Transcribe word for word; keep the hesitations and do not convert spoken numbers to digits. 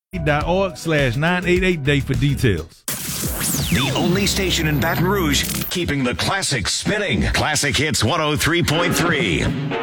dot org slash nine eight eight day for details. The only station in Baton Rouge keeping the classics spinning. Classic Hits one oh three point three.